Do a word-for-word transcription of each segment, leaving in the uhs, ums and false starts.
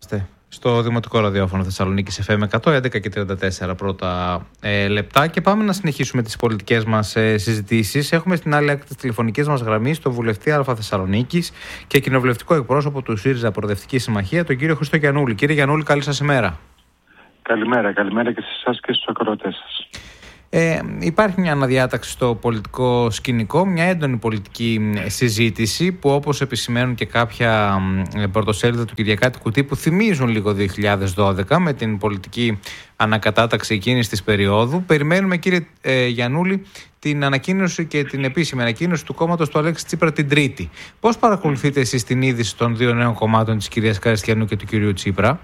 Στο Δημοτικό Ραδιόφωνο Θεσσαλονίκης εφ εμ εκατό, έντεκα και τριάντα τέσσερα πρώτα ε, λεπτά, και πάμε να συνεχίσουμε τις πολιτικές μας ε, συζητήσεις. Έχουμε στην άλλη άκρη της τηλεφωνικής μας γραμμής τον βουλευτή Α Θεσσαλονίκης και κοινοβουλευτικό εκπρόσωπο του ΣΥΡΙΖΑ Προοδευτική Συμμαχία, τον κύριο Χρήστο Γιαννούλη. Κύριε Γιαννούλη, καλή σας ημέρα. Καλημέρα, καλημέρα και σε εσάς και στους ακροατές σας. Ε, υπάρχει μια αναδιάταξη στο πολιτικό σκηνικό, μια έντονη πολιτική συζήτηση που, όπως επισημαίνουν και κάποια πρωτοσέλιδα του Κυριακάτικου Τύπου, θυμίζουν λίγο δύο χιλιάδες δώδεκα με την πολιτική ανακατάταξη εκείνης της περίοδου. Περιμένουμε, κύριε ε, Γιαννούλη, την ανακοίνωση και την επίσημη ανακοίνωση του κόμματος του Αλέξη Τσίπρα την Τρίτη. Πώς παρακολουθείτε εσείς την είδηση των δύο νέων κομμάτων της κυρίας Καριστιανού και του κυρίου Τσίπρα?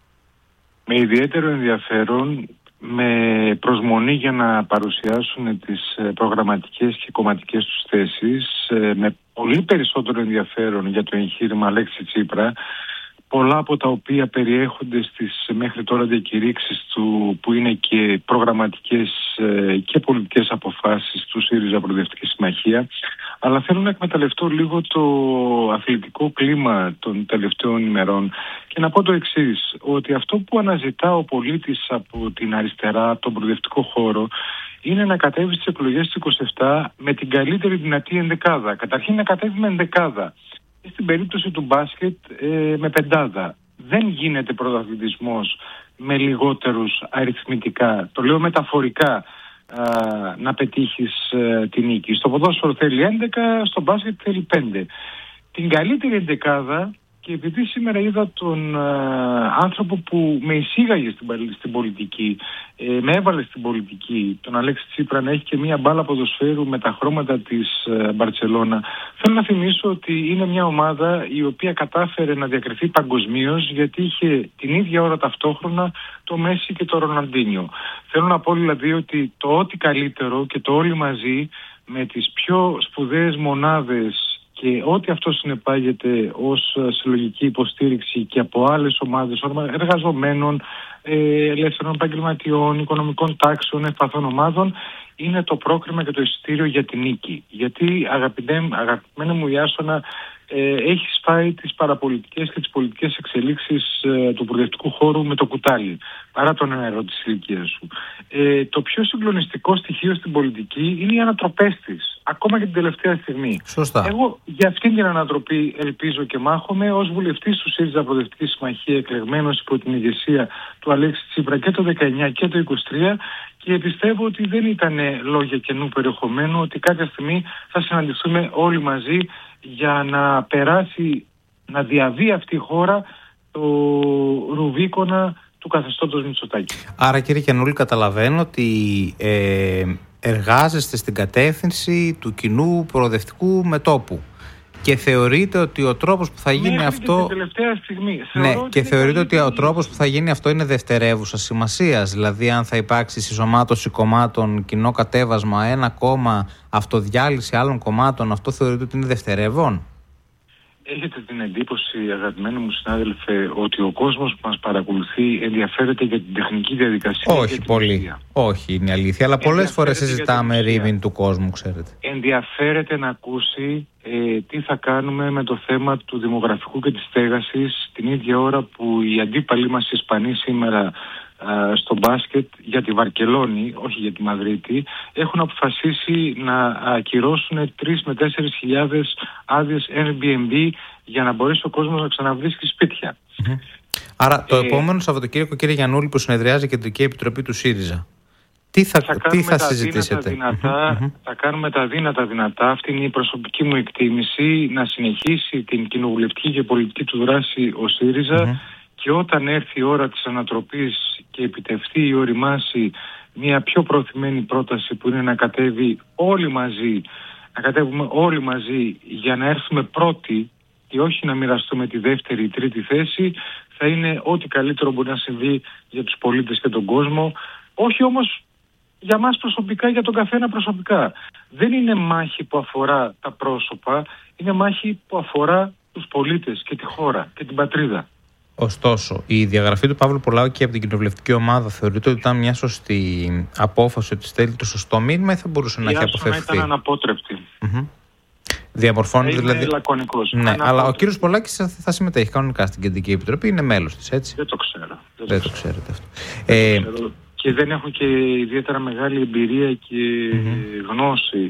Με ιδιαίτερο ενδιαφέρον, με προσμονή για να παρουσιάσουν τις προγραμματικές και κομματικές τους θέσεις, με πολύ περισσότερο ενδιαφέρον για το εγχείρημα Αλέξη Τσίπρα, πολλά από τα οποία περιέχονται στις μέχρι τώρα διακηρύξεις του, που είναι και προγραμματικές και πολιτικές αποφάσεις του ΣΥΡΙΖΑ Προοδευτική Συμμαχία. Αλλά θέλω να εκμεταλλευτώ λίγο το αθλητικό κλίμα των τελευταίων ημερών και να πω το εξής, ότι αυτό που αναζητά ο πολίτης από την αριστερά, από τον προοδευτικό χώρο, είναι να κατέβει στις εκλογές του είκοσι επτά με την καλύτερη δυνατή ενδεκάδα. Καταρχήν να κατέβει με ενδεκάδα. Στην περίπτωση του μπάσκετ ε, με πεντάδα. Δεν γίνεται πρωταθλητισμός με λιγότερους αριθμητικά. Το λέω μεταφορικά, α, να πετύχεις α, την νίκη. Στο ποδόσφαιρο θέλει έντεκα, στο μπάσκετ θέλει πέντε. Την καλύτερη εντεκάδα, και επειδή σήμερα είδα τον α, άνθρωπο που με εισήγαγε στην, στην πολιτική, ε, με έβαλε στην πολιτική, τον Αλέξη Τσίπρα, να έχει και μία μπάλα ποδοσφαίρου με τα χρώματα της ε, Μπαρτσελώνα, θέλω να θυμίσω ότι είναι μια ομάδα η οποία κατάφερε να διακριθεί παγκοσμίως, γιατί είχε την ίδια ώρα ταυτόχρονα το Μέση και το Ροναλντίνιο. Θέλω να πω δηλαδή ότι το ό,τι καλύτερο και το όλοι μαζί, με τις πιο σπουδαίες μονάδες και ό,τι αυτό συνεπάγεται ως συλλογική υποστήριξη και από άλλες ομάδες εργαζομένων, ελεύθερων επαγγελματιών, οικονομικών τάξεων, ευπαθών ομάδων, είναι το πρόκριμα και το εισιτήριο για την νίκη. Γιατί, αγαπημένη μου Ιάσονα, ε, έχεις φάει τις παραπολιτικές και τις πολιτικές εξελίξεις ε, του προοδευτικού χώρου με το κουτάλι, παρά τον νερό της ηλικίας σου. Ε, το πιο συγκλονιστικό στοιχείο στην πολιτική είναι οι ανατροπές της, ακόμα και την τελευταία στιγμή. Σωστά. Εγώ για αυτήν την ανατροπή ελπίζω και μάχομαι ως βουλευτής του ΣΥΡΙΖΑ Προοδευτική Συμμαχία, εκλεγμένος υπό την ηγεσία του Αλέξη Τσίπρα και το δεκαεννιά και το είκοσι τρία, και πιστεύω ότι δεν ήταν λόγια καινού περιεχομένου, ότι κάποια στιγμή θα συναντηθούμε όλοι μαζί για να περάσει, να διαβεί αυτή η χώρα το ρουβίκονα του καθεστώτος Μητσοτάκη. Άρα, κύριε Γιαννούλη, καταλαβαίνω ότι ε, εργάζεστε στην κατεύθυνση του κοινού προοδευτικού μετώπου και θεωρείτε ότι ο τρόπος που θα γίνει Μέχρι αυτό... την τελευταία στιγμή. Ναι, και θεωρείτε ότι ο τρόπος που θα γίνει αυτό είναι δευτερεύουσα σημασίας. Δηλαδή, αν θα υπάρξει συσσωμάτωση κομμάτων, κοινό κατέβασμα, ένα κόμμα, αυτοδιάλυση άλλων κομμάτων, αυτό θεωρείτε ότι είναι δευτερεύον? Έχετε την εντύπωση, αγαπημένοι μου συνάδελφε, ότι ο κόσμος που μας παρακολουθεί ενδιαφέρεται για την τεχνική διαδικασία? Όχι πολύ. Ουσία. Όχι, είναι αλήθεια. Αλλά πολλές φορές συζητάμε ρήμην του κόσμου, ξέρετε. Ενδιαφέρεται να ακούσει ε, τι θα κάνουμε με το θέμα του δημογραφικού και της στέγασης, την ίδια ώρα που οι αντίπαλοι μας οι Ισπανοί σήμερα στο μπάσκετ για τη Βαρκελόνη, όχι για τη Μαδρίτη, έχουν αποφασίσει να ακυρώσουν τρεις με τέσσερις χιλιάδες άδειες Airbnb για να μπορέσει ο κόσμος να ξαναβρίσκει σπίτια. Mm-hmm. Άρα το ε, επόμενο Σαββατοκύριακο, κύριε Γιαννούλη, που συνεδριάζει η Κεντρική Επιτροπή του ΣΥΡΙΖΑ, τι θα, θα, τι θα συζητήσετε? Δυνατά, mm-hmm. Θα κάνουμε τα δύνατα δυνατά, αυτή είναι η προσωπική μου εκτίμηση, να συνεχίσει την κοινοβουλευτική και πολιτική του δράση ο ΣΥΡΙΖΑ, mm-hmm. και όταν έρθει η ώρα της ανατροπής και επιτευχθεί η οριμάση, μια πιο προωθημένη πρόταση που είναι να κατέβει όλοι μαζί, να κατέβουμε όλοι μαζί για να έρθουμε πρώτοι και όχι να μοιραστούμε τη δεύτερη ή τρίτη θέση, θα είναι ό,τι καλύτερο μπορεί να συμβεί για τους πολίτες και τον κόσμο, όχι όμως για μας προσωπικά, για τον καθένα προσωπικά. Δεν είναι μάχη που αφορά τα πρόσωπα, είναι μάχη που αφορά τους πολίτες και τη χώρα και την πατρίδα. Ωστόσο, η διαγραφή του Παύλου Πολάκου και από την κοινοβουλευτική ομάδα θεωρείται ότι ήταν μια σωστή απόφαση, ότι στέλνει το σωστό μήνυμα, ή θα μπορούσε η να έχει αποφευχθεί? Ήταν αναπότρεπτη. Mm-hmm. Διαμορφώνει είναι δηλαδή. Λακωνικός. Ναι, Ανά αλλά πότε. ο κύριος Πολάκης θα συμμετέχει κανονικά στην Κεντρική Επιτροπή, είναι μέλος της, έτσι. Δεν το ξέρω. Δεν, Δεν το, το ξέρετε αυτό. δεν Ε, το ξέρω. Και δεν έχω και ιδιαίτερα μεγάλη εμπειρία και mm-hmm. γνώση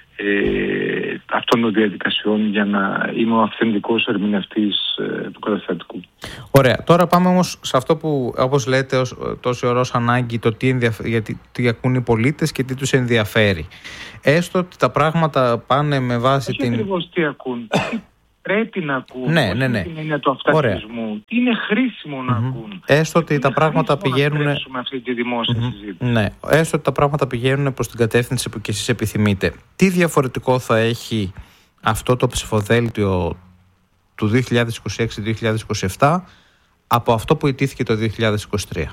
ε, αυτών των διαδικασιών για να είμαι ο αυθεντικός ερμηνευτής ε, του καταστατικού. Ωραία. Τώρα πάμε όμως σε αυτό που, όπως λέτε, ως, τόση ώρα ως ανάγκη, το τι, ενδιαφ... γιατί, τι ακούν οι πολίτες και τι τους ενδιαφέρει. Έστω ότι τα πράγματα πάνε με βάση Όχι την... Όχι ακριβώς τι ακούν. Τι πρέπει να ακούν. Ναι, ναι, ναι. Τι είναι το αυταρχισμού. Τι είναι χρήσιμο να mm-hmm. ακούν. Έστω ότι τα πράγματα πηγαίνουν... Να αυτή τη δημόσια mm-hmm. συζήτηση. Ναι. Έστω ότι τα πράγματα πηγαίνουν προς την κατεύθυνση που και εσείς επιθυμείτε. Τι διαφορετικό θα έχει αυτό το ψηφοδέλτιο του δύο χιλιάδες είκοσι έξι δύο χιλιάδες είκοσι επτά από αυτό που ιτήθηκε το δύο χιλιάδες είκοσι τρία?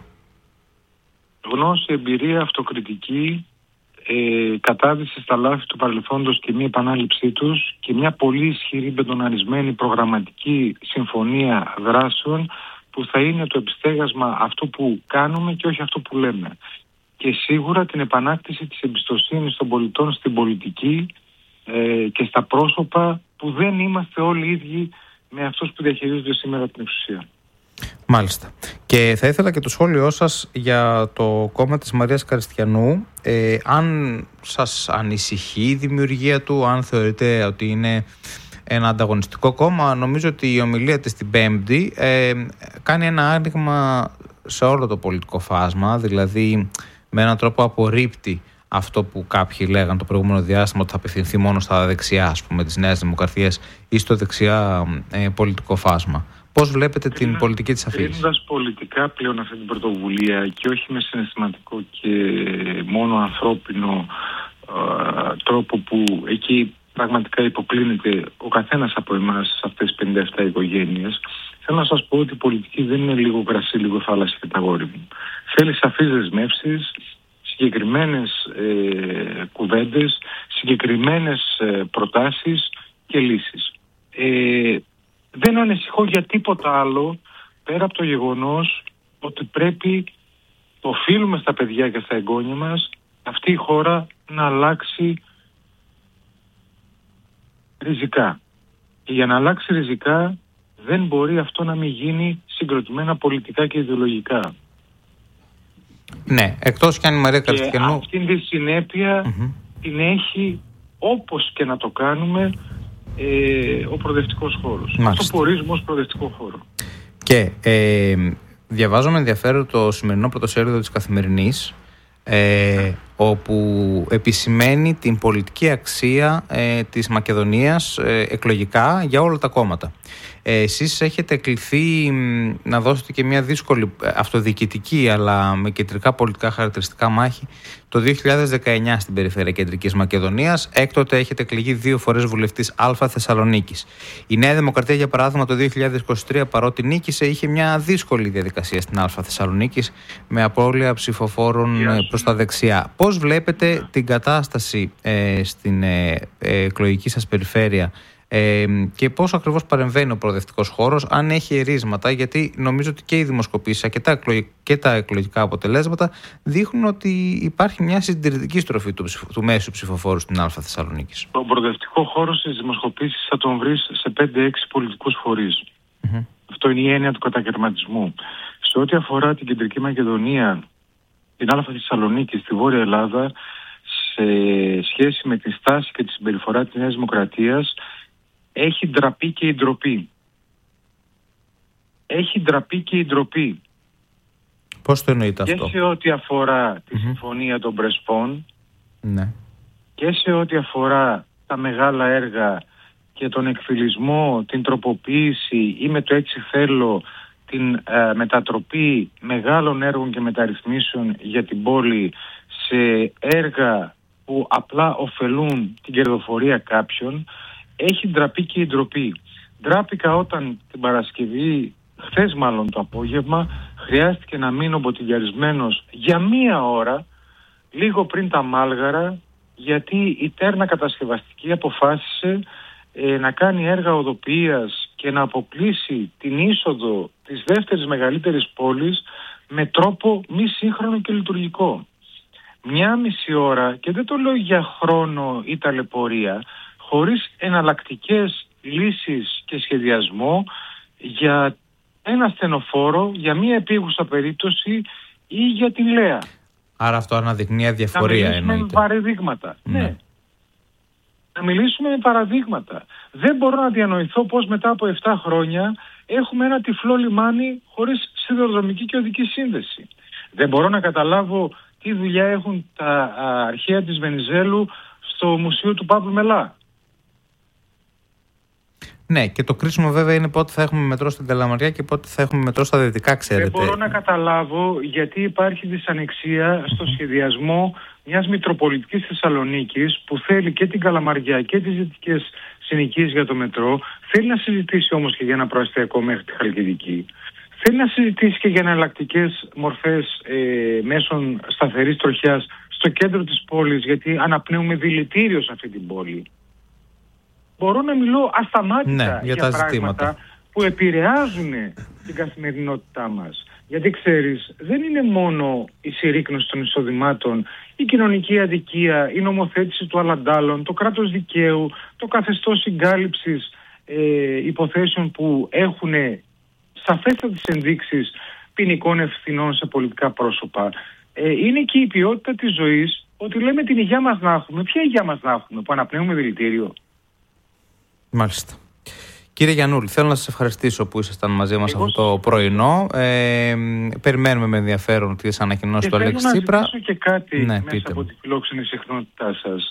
Γνώση, εμπειρία, αυτοκριτική, ε, κατάδυση στα λάθη του παρελθόντος και μη επανάληψή τους και μια πολύ ισχυρή μπετοναρισμένη προγραμματική συμφωνία δράσεων που θα είναι το επιστέγασμα αυτού που κάνουμε και όχι αυτό που λέμε. Και σίγουρα την επανάκτηση της εμπιστοσύνης των πολιτών στην πολιτική ε, και στα πρόσωπα που δεν είμαστε όλοι ίδιοι με αυτούς που διαχειρίζονται σήμερα την εξουσία. Μάλιστα. Και θα ήθελα και το σχόλιο σας για το κόμμα της Μαρίας Καριστιανού. Ε, αν σας ανησυχεί η δημιουργία του, αν θεωρείτε ότι είναι ένα ανταγωνιστικό κόμμα, νομίζω ότι η ομιλία της την Πέμπτη ε, κάνει ένα άνοιγμα σε όλο το πολιτικό φάσμα, δηλαδή με έναν τρόπο απορρίπτει αυτό που κάποιοι λέγαν το προηγούμενο διάστημα, ότι θα απευθυνθεί μόνο στα δεξιά, ας πούμε, της Νέας Δημοκρατίας ή στο δεξιά ε, πολιτικό φάσμα. Πώς βλέπετε την Κρίνα, πολιτική της αφήγησης? Κρίνοντας πολιτικά πλέον αυτή την πρωτοβουλία και όχι με συναισθηματικό και μόνο ανθρώπινο ε, τρόπο που εκεί πραγματικά υποκλίνεται ο καθένας από εμάς σε αυτές τις πενήντα επτά οικογένειες, θέλω να σας πω ότι η πολιτική δεν είναι λίγο κρασί, λίγο θάλασσα και τα γόρι μου. Θέλει σαφείς δεσμεύσεις, συγκεκριμένες ε, κουβέντες, συγκεκριμένες ε, προτάσεις και λύσεις. Ε, δεν ανησυχώ για τίποτα άλλο πέρα από το γεγονός ότι πρέπει, το οφείλουμε στα παιδιά και στα εγγόνια μας, αυτή η χώρα να αλλάξει ριζικά. Και για να αλλάξει ριζικά δεν μπορεί αυτό να μην γίνει συγκροτημένα πολιτικά και ιδεολογικά. Ναι, εκτός κι αν η Μαρία Καριστιανού... Αυτήν τη συνέπεια mm-hmm. την έχει, όπως και να το κάνουμε, ε, ο προοδευτικός χώρος. Μάλιστα. Αυτό που ορίζουμε ως προοδευτικό χώρο. Και ε, διαβάζω με ενδιαφέρον το σημερινό πρωτοσέλιδο της Καθημερινής, ε, όπου επισημαίνει την πολιτική αξία ε, της Μακεδονίας ε, εκλογικά για όλα τα κόμματα. Ε, εσείς έχετε κληθεί να δώσετε και μια δύσκολη αυτοδιοικητική αλλά με κεντρικά πολιτικά χαρακτηριστικά μάχη το δύο χιλιάδες δεκαεννιά στην περιφέρεια Κεντρικής Μακεδονίας. Έκτοτε έχετε εκλεγεί δύο φορές βουλευτής Α Θεσσαλονίκης. Η Νέα Δημοκρατία, για παράδειγμα, το δύο χιλιάδες είκοσι τρία, παρότι νίκησε, είχε μια δύσκολη διαδικασία στην Α Θεσσαλονίκης με απώλεια ψηφοφόρων yes. προς τα δεξιά. Πώς βλέπετε yeah. την κατάσταση ε, στην ε, ε, εκλογική σας περιφέρεια Ε, και πώς ακριβώς παρεμβαίνει ο προοδευτικός χώρος, αν έχει ερίσματα, γιατί νομίζω ότι και οι δημοσκοπήσεις και τα, εκλογικά, και τα εκλογικά αποτελέσματα δείχνουν ότι υπάρχει μια συντηρητική στροφή του, του μέσου ψηφοφόρου στην Α Θεσσαλονίκης. Τον προοδευτικό χώρο στις δημοσκοπήσεις θα τον βρεις σε πέντε έξι πολιτικούς φορείς. Mm-hmm. Αυτό είναι η έννοια του κατακαιρματισμού. Σε ό,τι αφορά την Κεντρική Μακεδονία, την Α Θεσσαλονίκη, στη Βόρεια Ελλάδα, σε σχέση με τη στάση και τη συμπεριφορά της Νέας Δημοκρατίας, έχει ντραπεί και η ντροπή. Έχει ντραπεί και η ντροπή. Πώς το εννοείται αυτό? Και σε ό,τι αφορά τη mm-hmm. συμφωνία των Πρεσπών, ναι. και σε ό,τι αφορά τα μεγάλα έργα και τον εκφυλισμό, την τροποποίηση ή με το έτσι θέλω την ε, μετατροπή μεγάλων έργων και μεταρρυθμίσεων για την πόλη σε έργα που απλά ωφελούν την κερδοφορία κάποιων, έχει ντραπεί και η ντροπή. Ντράπηκα όταν την Παρασκευή, χθες μάλλον το απόγευμα, χρειάστηκε να μείνω μποτιλιαρισμένος για μία ώρα, λίγο πριν τα Μάλγαρα, γιατί η Τέρνα Κατασκευαστική αποφάσισε ε, να κάνει έργα οδοποιίας και να αποκλείσει την είσοδο της δεύτερης μεγαλύτερης πόλης με τρόπο μη σύγχρονο και λειτουργικό. Μια μισή ώρα, και δεν το λέω για χρόνο ή ταλαιπωρία, χωρίς εναλλακτικές λύσεις και σχεδιασμό για ένα ασθενοφόρο, για μία επίγουσα περίπτωση ή για την Λέα. Άρα αυτό αναδεικνύει αδιαφορία, εννοείται. Να μιλήσουμε με παραδείγματα. Ναι. ναι. Να μιλήσουμε με παραδείγματα. Δεν μπορώ να διανοηθώ πώς μετά από επτά χρόνια έχουμε ένα τυφλό λιμάνι χωρίς σιδηροδρομική και οδική σύνδεση. Δεν μπορώ να καταλάβω τι δουλειά έχουν τα αρχαία της Βενιζέλου στο Μουσείο του Παύλου Μελά. Ναι, και το κρίσιμο βέβαια είναι πότε θα έχουμε μετρό στην Καλαμαριά και πότε θα έχουμε μετρό στα Δυτικά, ξέρετε. Δεν μπορώ να καταλάβω γιατί υπάρχει δυσανεξία στο σχεδιασμό μιας Μητροπολιτικής Θεσσαλονίκης που θέλει και την Καλαμαριά και τις δυτικές συνοικίες για το μετρό. Θέλει να συζητήσει όμως και για ένα προαστιακό μέχρι τη Χαλκιδική. Θέλει να συζητήσει και για εναλλακτικές μορφές ε, μέσων σταθερής τροχιάς στο κέντρο της πόλης, γιατί αναπνέουμε δηλητήριο σε αυτή την πόλη. Μπορώ να μιλώ ασταμάτητα ναι, για, για τα πράγματα ζητήματα που επηρεάζουν την καθημερινότητά μας. Γιατί ξέρεις, δεν είναι μόνο η συρρίκνωση των εισοδημάτων, η κοινωνική αδικία, η νομοθέτηση του αλλαντάλλων, το κράτος δικαίου, το καθεστώς συγκάλυψης ε, υποθέσεων που έχουν σαφέστατες ενδείξεις ποινικών ευθυνών σε πολιτικά πρόσωπα. Ε, είναι και η ποιότητα της ζωής, ότι λέμε την υγεία μας να έχουμε. Ποια υγεία μας να έχουμε, που αναπνέουμε δηλητήριο? Μάλιστα. Κύριε Γιαννούλη, θέλω να σας ευχαριστήσω που ήσασταν μαζί μας αυτό το πρωινό. Ε, περιμένουμε με ενδιαφέρον τις ανακοινώσεις του Αλέξη Τσίπρα. Και θέλω να και κάτι ναι, μέσα από τη φιλόξενη συχνότητά σας.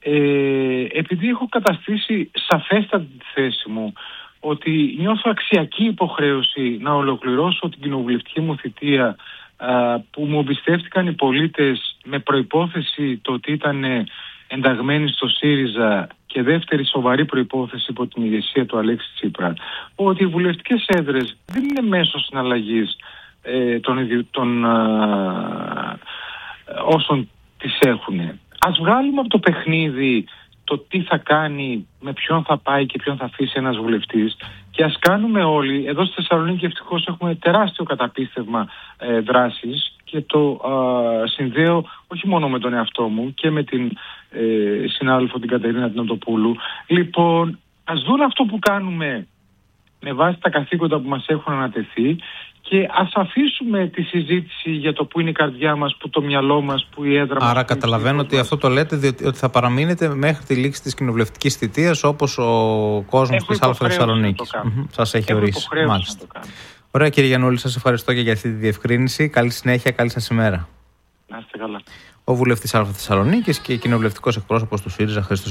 Ε, επειδή έχω καταστήσει σαφέστατη τη θέση μου ότι νιώθω αξιακή υποχρέωση να ολοκληρώσω την κοινοβουλευτική μου θητεία α, που μου εμπιστεύτηκαν οι πολίτες με προϋπόθεση το ότι ήταν ενταγμένοι στο ΣΥΡΙΖΑ και δεύτερη σοβαρή προϋπόθεση υπό την ηγεσία του Αλέξη Τσίπρα, ότι οι βουλευτικές έδρες δεν είναι μέσο συναλλαγής ε, των, των α, όσων τις έχουν. Ας βγάλουμε από το παιχνίδι το τι θα κάνει, με ποιον θα πάει και ποιον θα αφήσει ένας βουλευτής και ας κάνουμε όλοι, εδώ στη Θεσσαλονίκη ευτυχώς έχουμε τεράστιο καταπίστευμα ε, δράσης και το ε, συνδέω όχι μόνο με τον εαυτό μου και με την ε, συνάδελφο την Κατερίνα Τινοτοπούλου. Λοιπόν, ας δουν αυτό που κάνουμε με βάση τα καθήκοντα που μας έχουν ανατεθεί και ας αφήσουμε τη συζήτηση για το που είναι η καρδιά μας, που το μυαλό μας, που η έδρα μας. Άρα καταλαβαίνω ότι αυτό το λέτε διότι ότι θα παραμείνετε μέχρι τη λήξη της κοινοβουλευτικής θητείας όπως ο κόσμος της Α Θεσσαλονίκης. Mm-hmm. Σας έχει Έχω ορίσει. Μάλιστα. Ωραία κύριε Γιαννούλη, σας ευχαριστώ και για αυτή τη διευκρίνηση. Καλή συνέχεια, καλή σας ημέρα. Να είστε καλά. Ο βουλευτής Α Θεσσαλονίκης και κοινοβουλευτικός εκπρόσωπος του ΣΥΡΙΖΑ Χρήστος